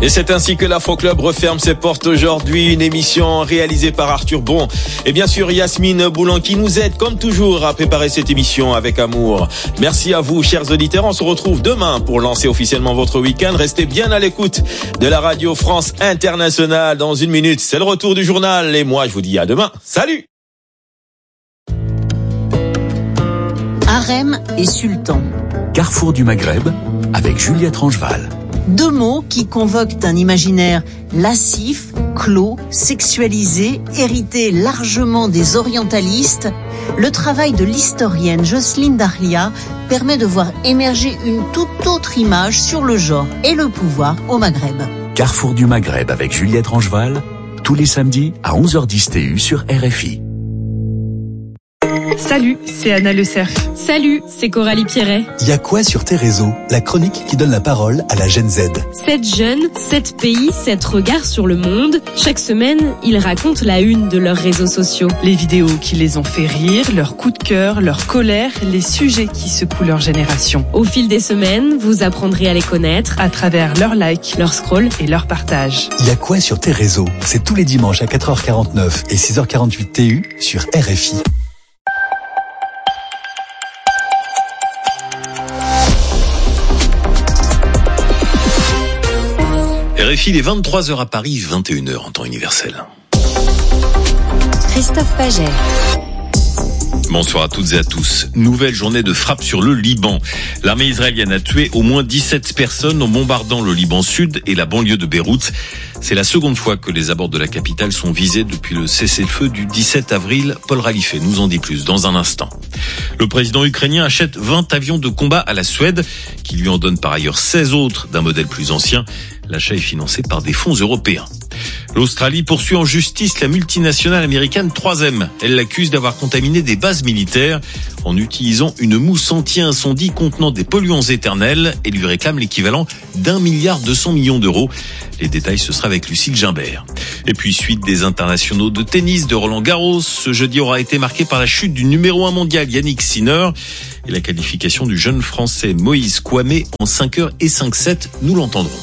Et c'est ainsi que l'Afro-Club referme ses portes aujourd'hui. Une émission réalisée par Arthur Bon. Et bien sûr, Yasmine Boulan qui nous aide, comme toujours, à préparer cette émission avec amour. Merci à vous, chers auditeurs. On se retrouve demain pour lancer officiellement votre week-end. Restez bien à l'écoute de la Radio France Internationale. Dans une minute, c'est le retour du journal. Et moi, je vous dis à demain. Salut! Harem et sultan. Carrefour du Maghreb avec Juliette Rangeval. Deux mots qui convoquent un imaginaire lascif, clos, sexualisé, hérité largement des orientalistes. Le travail de l'historienne Jocelyne Dahlia permet de voir émerger une toute autre image sur le genre et le pouvoir au Maghreb. Carrefour du Maghreb avec Juliette Rangeval, tous les samedis à 11h10 TU sur RFI. Salut, c'est Anna Le Cerf. Salut, c'est Coralie Pierret. Il y a quoi sur tes réseaux? La chronique qui donne la parole à la Gen Z. 7 jeunes, 7 pays, 7 regards sur le monde. Chaque semaine, ils racontent la une de leurs réseaux sociaux. Les vidéos qui les ont fait rire, leurs coups de cœur, leur colère, les sujets qui secouent leur génération. Au fil des semaines, vous apprendrez à les connaître à travers leurs likes, leurs scrolls et leurs partages. Il y a quoi sur tes réseaux? C'est tous les dimanches à 4h49 et 6h48 TU sur RFI. RFI, il est 23h à Paris, 21h en temps universel. Christophe Paget. Bonsoir à toutes et à tous. Nouvelle journée de frappe sur le Liban. L'armée israélienne a tué au moins 17 personnes en bombardant le Liban Sud et la banlieue de Beyrouth. C'est la seconde fois que les abords de la capitale sont visés depuis le cessez-le-feu du 17 avril. Paul Ralifé nous en dit plus dans un instant. Le président ukrainien achète 20 avions de combat à la Suède, qui lui en donne par ailleurs 16 autres d'un modèle plus ancien. L'achat est financé par des fonds européens. L'Australie poursuit en justice la multinationale américaine 3M. Elle l'accuse d'avoir contaminé des bases militaires en utilisant une mousse anti-incendie contenant des polluants éternels et lui réclame l'équivalent d'1,2 milliard d'euros. Les détails, ce sera avec Lucille Gimbert. Et puis, suite des internationaux de tennis de Roland-Garros, ce jeudi aura été marqué par la chute du numéro 1 mondial Yannick Sinner et la qualification du jeune français Moïse Kouamé en 5h et 5-7. Nous l'entendrons.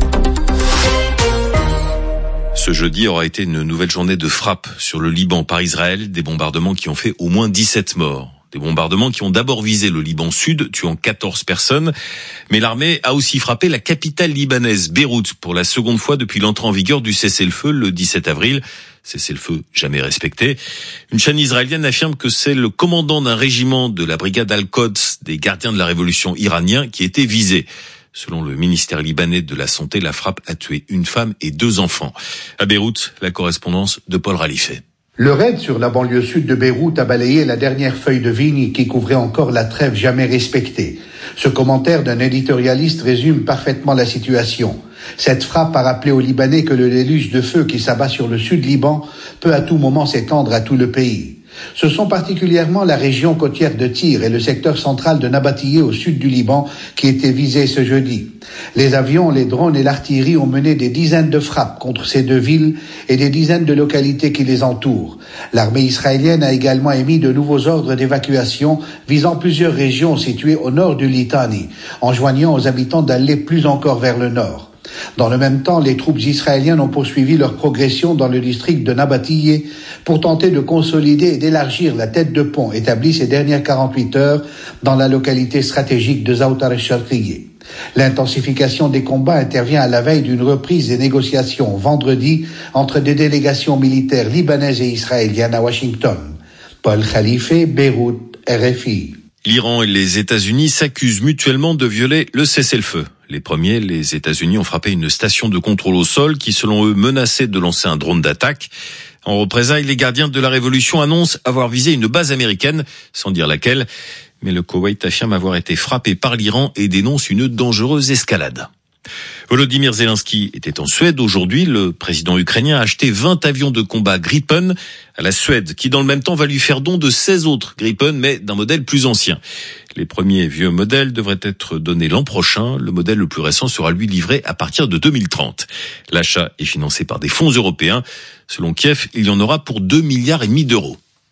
Ce jeudi aura été une nouvelle journée de frappe sur le Liban par Israël, des bombardements qui ont fait au moins 17 morts. Des bombardements qui ont d'abord visé le Liban Sud, tuant 14 personnes. Mais l'armée a aussi frappé la capitale libanaise, Beyrouth, pour la seconde fois depuis l'entrée en vigueur du cessez-le-feu le 17 avril. Cessez-le-feu jamais respecté. Une chaîne israélienne affirme que c'est le commandant d'un régiment de la brigade Al-Quds, des gardiens de la révolution iranien, qui était visé. Selon le ministère libanais de la Santé, la frappe a tué une femme et 2 enfants. À Beyrouth, la correspondance de Paul Ralifé. Le raid sur la banlieue sud de Beyrouth a balayé la dernière feuille de vigne qui couvrait encore la trêve jamais respectée. Ce commentaire d'un éditorialiste résume parfaitement la situation. Cette frappe a rappelé aux Libanais que le déluge de feu qui s'abat sur le sud Liban peut à tout moment s'étendre à tout le pays. Ce sont particulièrement la région côtière de Tyr et le secteur central de Nabatiyé au sud du Liban qui étaient visés ce jeudi. Les avions, les drones et l'artillerie ont mené des dizaines de frappes contre ces 2 villes et des dizaines de localités qui les entourent. L'armée israélienne a également émis de nouveaux ordres d'évacuation visant plusieurs régions situées au nord du Litani, enjoignant aux habitants d'aller plus encore vers le nord. Dans le même temps, les troupes israéliennes ont poursuivi leur progression dans le district de Nabatiyé pour tenter de consolider et d'élargir la tête de pont établie ces dernières 48 heures dans la localité stratégique de Zaoutar el-Sharqiyé. L'intensification des combats intervient à la veille d'une reprise des négociations vendredi entre des délégations militaires libanaises et israéliennes à Washington. Paul Khalifé, Beyrouth, RFI. L'Iran et les États-Unis s'accusent mutuellement de violer le cessez-le-feu. Les premiers, les États-Unis, ont frappé une station de contrôle au sol qui, selon eux, menaçait de lancer un drone d'attaque. En représailles, les gardiens de la Révolution annoncent avoir visé une base américaine, sans dire laquelle. Mais le Koweït affirme avoir été frappé par l'Iran et dénonce une dangereuse escalade. Volodymyr Zelensky était en Suède aujourd'hui. Le président ukrainien a acheté 20 avions de combat Gripen à la Suède, qui dans le même temps va lui faire don de 16 autres Gripen, mais d'un modèle plus ancien. Les premiers vieux modèles devraient être donnés l'an prochain. Le modèle le plus récent sera lui livré à partir de 2030. L'achat est financé par des fonds européens. Selon Kiev, il y en aura pour 2,5 milliards d'euros.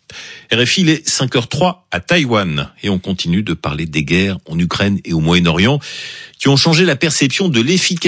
RFI, il est 5h03 à Taïwan et on continue de parler des guerres en Ukraine et au Moyen-Orient qui ont changé la perception de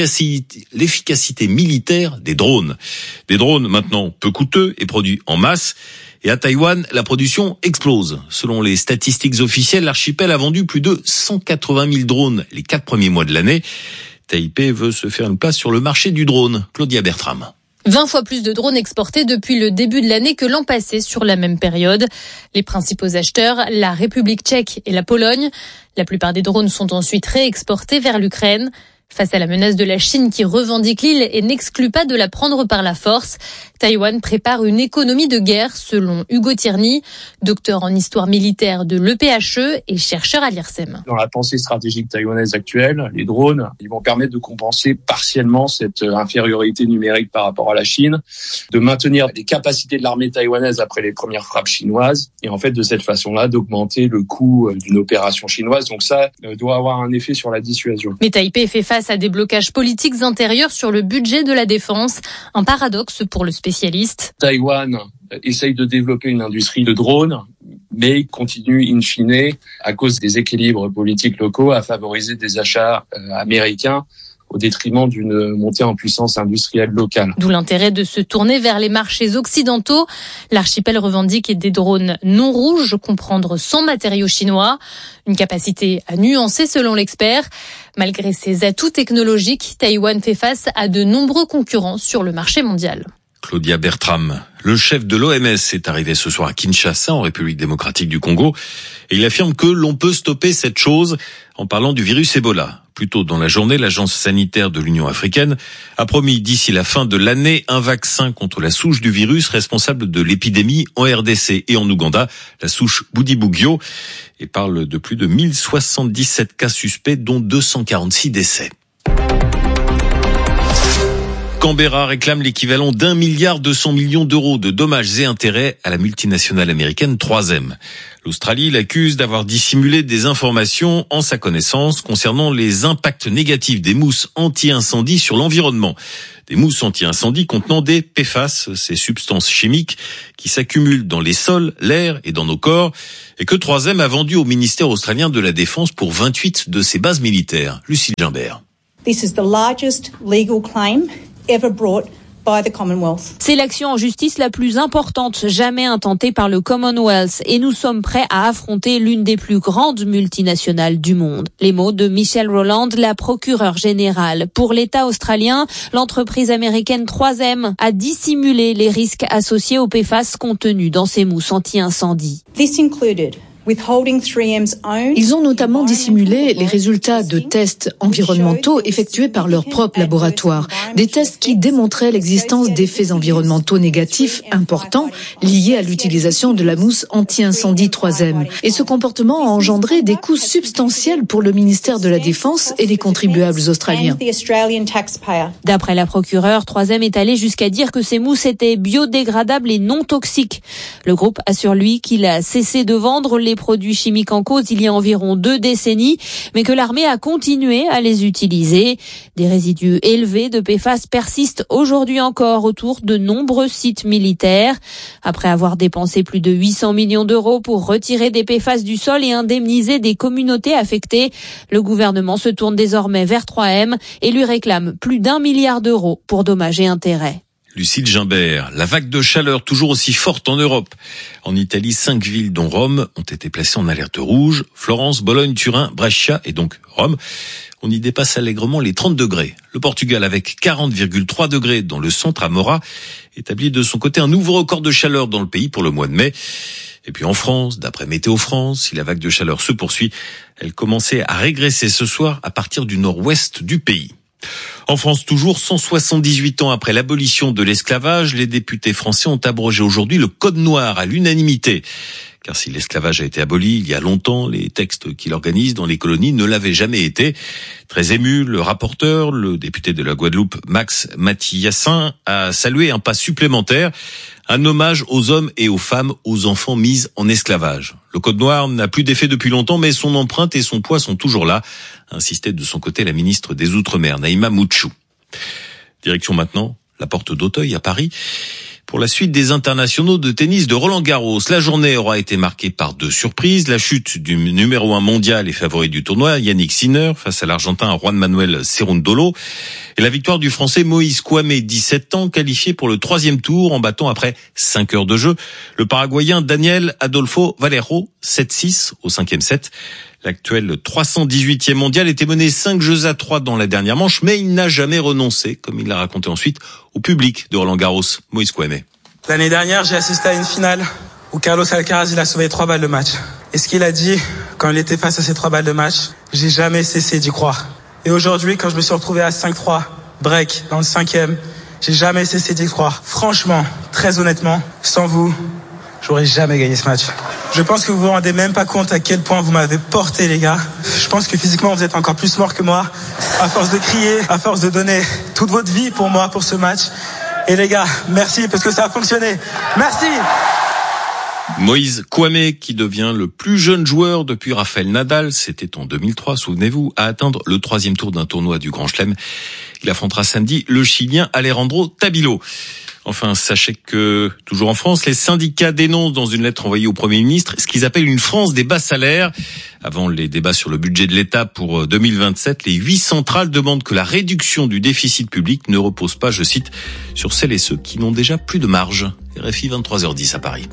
l'efficacité militaire des drones. Des drones maintenant peu coûteux et produits en masse. Et à Taïwan, la production explose. Selon les statistiques officielles, l'archipel a vendu plus de 180 000 drones les 4 premiers mois de l'année. Taipei veut se faire une place sur le marché du drone. Claudia Bertram. 20 fois plus de drones exportés depuis le début de l'année que l'an passé sur la même période. Les principaux acheteurs, la République tchèque et la Pologne. La plupart des drones sont ensuite réexportés vers l'Ukraine. Face à la menace de la Chine qui revendique l'île et n'exclut pas de la prendre par la force, Taïwan prépare une économie de guerre, selon Hugo Tierney, docteur en histoire militaire de l'EPHE et chercheur à l'IRSEM. Dans la pensée stratégique taïwanaise actuelle, les drones, ils vont permettre de compenser partiellement cette infériorité numérique par rapport à la Chine, de maintenir les capacités de l'armée taïwanaise après les premières frappes chinoises, et en fait de cette façon-là d'augmenter le coût d'une opération chinoise. Donc ça doit avoir un effet sur la dissuasion. Mais Taipei fait face à des blocages politiques intérieurs sur le budget de la défense, un paradoxe pour le spécialiste. Taïwan essaye de développer une industrie de drones, mais continue in fine, à cause des équilibres politiques locaux, à favoriser des achats américains au détriment d'une montée en puissance industrielle locale. D'où l'intérêt de se tourner vers les marchés occidentaux. L'archipel revendique des drones non rouges, comprendre sans matériaux chinois. Une capacité à nuancer selon l'expert. Malgré ses atouts technologiques, Taïwan fait face à de nombreux concurrents sur le marché mondial. Claudia Bertram, le chef de l'OMS, est arrivé ce soir à Kinshasa, en République démocratique du Congo, et il affirme que l'on peut stopper cette chose en parlant du virus Ebola. Plus tôt dans la journée, l'agence sanitaire de l'Union africaine a promis d'ici la fin de l'année un vaccin contre la souche du virus responsable de l'épidémie en RDC et en Ouganda, la souche Bundibugyo, et parle de plus de 1077 cas suspects, dont 246 décès. Canberra réclame l'équivalent d'1,2 milliard d'euros de dommages et intérêts à la multinationale américaine 3M. L'Australie l'accuse d'avoir dissimulé des informations en sa connaissance concernant les impacts négatifs des mousses anti-incendie sur l'environnement. Des mousses anti-incendie contenant des PFAS, ces substances chimiques qui s'accumulent dans les sols, l'air et dans nos corps, et que 3M a vendu au ministère australien de la Défense pour 28 de ses bases militaires. Lucille Gimbert. This is the largest legal claim ever brought by the Commonwealth. C'est l'action en justice la plus importante jamais intentée par le Commonwealth et nous sommes prêts à affronter l'une des plus grandes multinationales du monde. Les mots de Michelle Rowland, la procureure générale. Pour l'État australien, l'entreprise américaine 3M a dissimulé les risques associés aux PFAS contenus dans ces mousses anti-incendie. This included Ils ont notamment dissimulé les résultats de tests environnementaux effectués par leur propre laboratoire. Des tests qui démontraient l'existence d'effets environnementaux négatifs importants liés à l'utilisation de la mousse anti-incendie 3M. Et ce comportement a engendré des coûts substantiels pour le ministère de la Défense et les contribuables australiens. D'après la procureure, 3M est allé jusqu'à dire que ces mousses étaient biodégradables et non toxiques. Le groupe assure, lui, qu'il a cessé de vendre les produits chimiques en cause il y a environ 2 décennies, mais que l'armée a continué à les utiliser. Des résidus élevés de PFAS persistent aujourd'hui encore autour de nombreux sites militaires. Après avoir dépensé plus de 800 millions d'euros pour retirer des PFAS du sol et indemniser des communautés affectées, le gouvernement se tourne désormais vers 3M et lui réclame plus d'1 milliard d'euros pour dommages et intérêts. Lucille Gimbert, la vague de chaleur toujours aussi forte en Europe. En Italie, 5 villes dont Rome ont été placées en alerte rouge. Florence, Bologne, Turin, Brescia et donc Rome. On y dépasse allègrement les 30 degrés. Le Portugal, avec 40,3 degrés dans le centre à Mora, établit de son côté un nouveau record de chaleur dans le pays pour le mois de mai. Et puis en France, d'après Météo France, si la vague de chaleur se poursuit, elle commençait à régresser ce soir à partir du nord-ouest du pays. En France, toujours 178 ans après l'abolition de l'esclavage, les députés français ont abrogé aujourd'hui le Code noir à l'unanimité. Car si l'esclavage a été aboli il y a longtemps, les textes qui l'organisent dans les colonies ne l'avaient jamais été. Très ému, le rapporteur, le député de la Guadeloupe, Max Mathiassin, a salué un pas supplémentaire, un hommage aux hommes et aux femmes, aux enfants mis en esclavage. Le Code noir n'a plus d'effet depuis longtemps, mais son empreinte et son poids sont toujours là, insistait de son côté la ministre des Outre-mer, Naïma Mouchou. Direction maintenant la porte d'Auteuil à Paris, pour la suite des internationaux de tennis de Roland-Garros. La journée aura été marquée par 2 surprises. La chute du numéro 1 mondial et favori du tournoi, Yannick Sinner, face à l'Argentin Juan Manuel Cerúndolo. Et la victoire du Français Moïse Kouamé, 17 ans, qualifié pour le 3e tour en battant après 5 heures de jeu le Paraguayen Daniel Adolfo Valero, 7-6 au 5e set. L'actuel 318e mondial était mené 5-3 dans la dernière manche, mais il n'a jamais renoncé, comme il l'a raconté ensuite au public de Roland-Garros. Moïse Kouamé. L'année dernière, j'ai assisté à une finale où Carlos Alcaraz, il a sauvé 3 balles de match. Et ce qu'il a dit quand il était face à ces 3 balles de match, j'ai jamais cessé d'y croire. Et aujourd'hui, quand je me suis retrouvé à 5-3, break, dans le 5e, j'ai jamais cessé d'y croire. Franchement, très honnêtement, sans vous, j'aurais jamais gagné ce match. Je pense que vous vous rendez même pas compte à quel point vous m'avez porté, les gars. Je pense que physiquement, vous êtes encore plus morts que moi. À force de crier, à force de donner toute votre vie pour moi, pour ce match. Et les gars, merci parce que ça a fonctionné. Merci! Moïse Kouamé, qui devient le plus jeune joueur depuis Rafael Nadal, c'était en 2003, souvenez-vous, à atteindre le 3e tour d'un tournoi du Grand Chelem. Il affrontera samedi le Chilien Alejandro Tabilo. Enfin, sachez que, toujours en France, les syndicats dénoncent dans une lettre envoyée au Premier ministre ce qu'ils appellent une France des bas salaires. Avant les débats sur le budget de l'État pour 2027, les 8 centrales demandent que la réduction du déficit public ne repose pas, je cite, sur celles et ceux qui n'ont déjà plus de marge. RFI 23h10 à Paris.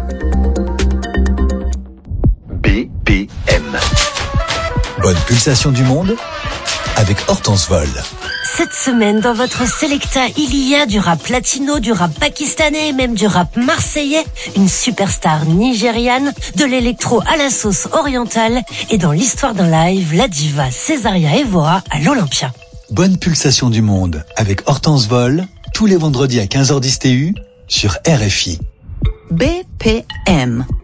BPM. Bonne pulsation du monde avec Hortense Vol. Cette semaine, dans votre Selecta, il y a du rap latino, du rap pakistanais et même du rap marseillais, une superstar nigériane, de l'électro à la sauce orientale et dans l'histoire d'un live, la diva Césaria Evora à l'Olympia. Bonne pulsation du monde avec Hortense Vol, tous les vendredis à 15h10 TU sur RFI. BPM.